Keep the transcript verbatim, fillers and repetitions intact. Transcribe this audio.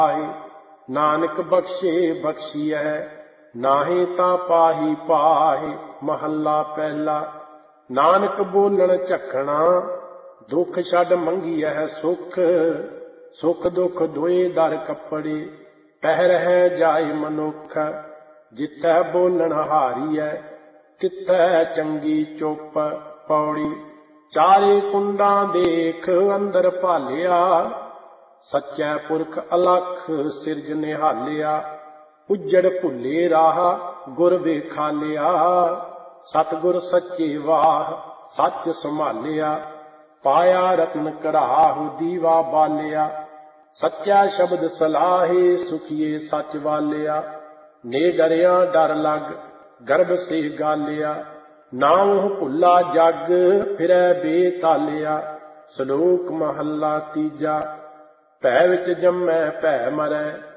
नानक बख्शे बख्शिए नाहे ता पाही पाहे। महला पहला। नानक बोलन झखना दुख छड़ मंगिए सुख। सुख दुख दोए दर कपड़े पहर है जाए मनुख। जिथै बोलन हारीए तिथै चंगी चुप। पौड़ी। चारे कुंडा देख अंदर भालिया सच्चै पुरख अलख सिरज निहालिया। उजड़ भुले राह गुर वेखालिया सतगुर सच्चे वाह सच संभालिया। पाया रतन घराहु दीवा बालिया सच्चा शब्द सलाहे सुखिए सच वालिया। ने डरिया डर लग गर्भ से गालिया नाम भुला जग फिरै बेतालिया। श्लोक महला तीजा। भै विच जम्मै भै मरै